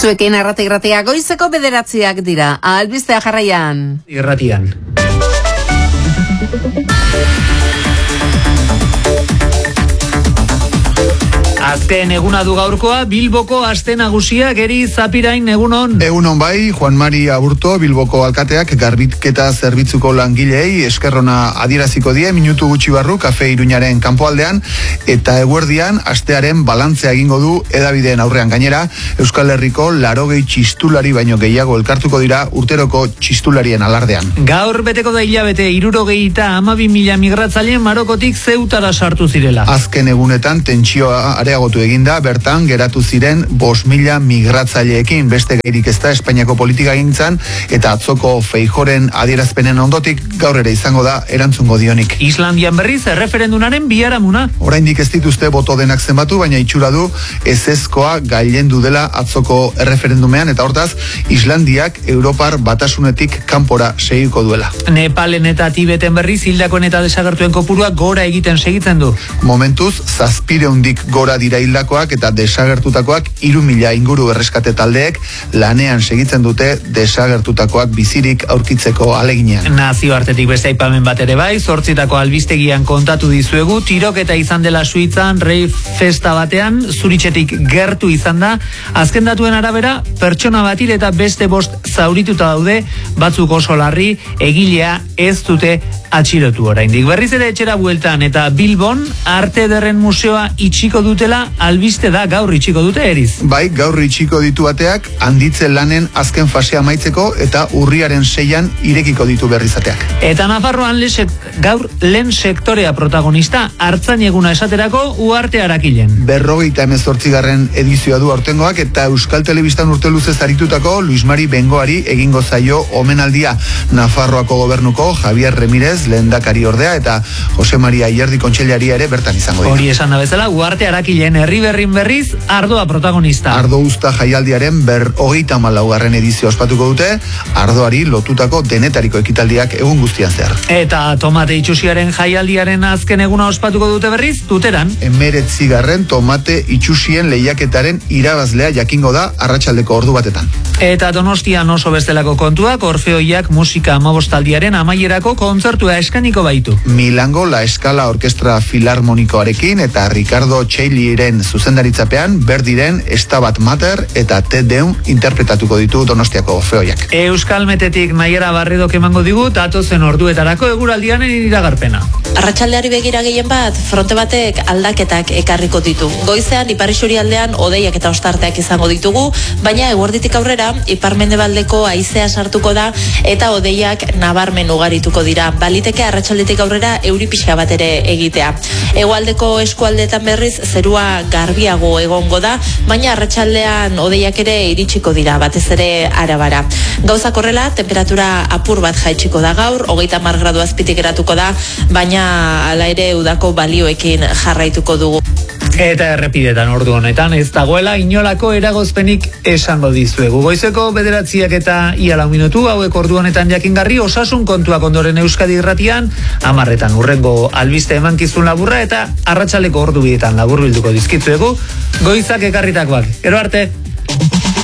Zuekin irratia goizeko 9 dira, albistea jarraian. Irratian. Azken eguna du gaurkoa, Bilboko aste nagusia, Geri Zapirain, egunon. Egunon bai, Juan Mari Aburto, Bilboko alkateak garbitketa zerbitzuko langileei eskerrona adieraziko die minutu gutxi barru Kafe Iruñaren kanpoaldean, eta eguerdian astearen balantzea egingo du hedabideen aurrean. Gainera, Euskal Herriko 80 txistulari baino gehiago elkartuko dira urteroko txistularien alardean. Gaur beteko da hilabete 72.000 migratzaile Marokotik Zeutara sartu zirela. Azken egunetan tentsioa areagotu eginda, bertan geratu ziren 5.000 migratzaileekin, beste gairik ez da Espainiako politika gintzan, eta atzoko Feijóren adierazpenen ondotik gaur ere izango da erantzungo dionik. Islandian berriz erreferendunaren biharamuna. Oraindik ez dituzte boto denak zenbatu, baina itxura du ezezkoa gailendu dela atzoko erreferendumean, eta hortaz Islandiak Europar batasunetik kanpora segiko duela. Nepalen eta Tibeten berriz hildakoen eta desagertuen kopurua gora egiten segitzen du. Momentuz 700 gora dira hildakoak eta desagertutakoak 3.000 inguru erreskate taldeek lanean segitzen dute desagertutakoak bizirik aurkitzeko aleginean. Nazioartetik beste aipamen bat ere bai, 8 albistegian kontatu dizuegu, tiroketa izan dela Suitzan, rave festa batean, Zuritxetik gertu izan da, azken datuen arabera, pertsona batil eta beste 5 zaurituta daude, batzuk oso larri, egilea ez dute atxilotu oraindik. Berriz ere etxera bueltan eta Bilbon Arte Ederren Museoa itxiko dutela albiste da, gaur itxiko dute, Eriz. Bai, gaur itxiko ditu bateak handitze lanen azken fasea amaitzeko eta urriaren 6an irekiko ditu berrizateak. Eta Nafarroan gaur lehen sektorea protagonista, hartzain eguna esaterako Uharte Arakilen. 58. edizioa du aurtengoak eta Euskal Telebistan urte luzez aritutako Luis Mari Bengoari egingo zaio omenaldia. Nafarroako gobernuko Javier Remirez lehendakari ordea eta Jose Maria Ierdi kontseilari ere bertan izango dira. Hori esan da bezala, Uharte Arakilen herri berrin berriz ardoa protagonista. Ardo usta jaialdiaren 34. edizio ospatuko dute, ardoari lotutako denetariko ekitaldiak egun guztian zehar. Eta tomate itxusiaren jaialdiaren azken eguna ospatuko dute berriz, Tuteran. 19. tomate itxusien lehiaketaren irabazlea jakingo da arratsaldeko ordu batetan. Eta Donostian oso bestelako kontuak, Orfeoiak musika amabostaldiaren amaierako kontzertua eskainiko baitu. Milango La Escala Orkestra Filarmonikoarekin eta Ricardo Txeiliren zuzendaritzapean Berdiren Estabat Mater eta Te Deum interpretatuko ditu Donostiako Orfeoiak. Euskalmetetik Naiara Barredok emango digu datozen orduetarako eguraldianen iragarpena. Arratsaldeari begira gehien bat, fronte batek aldaketak ekarriko ditu. Goizean ipar isurialdean hodeiak eta ostarteak izango ditugu, baina eguerditik aurrera ipar-mendebaldeko haizea sartuko da eta hodeiak nabarmen ugarituko dira. Baliteke arratsaldetik aurrera euri pixka bat ere egitea. Hegoaldeko eskualdeetan berriz zerua garbiago egongo da, baina arratsaldean hodeiak ere iritsiko dira, batez ere Arabara. Gauzak horrela, temperatura apur bat jaitsiko da gaur, 30 gradu azpitik geratuko da, baina hala ere udako balioekin jarraituko dugu. Eta errepidetan ordu honetan ez dagoela inolako eragozpenik esango dizuegu. Goizeko 9 eta ia 4 minutu, hauek ordu honetan jakingarri, osasun kontuak ondoren Euskadi Irratian, 10 urrengo albiste emankizun laburra eta arratsaleko ordu bietan labur bilduko dizkitzuegu, goizak ekarritakoak. Gero arte!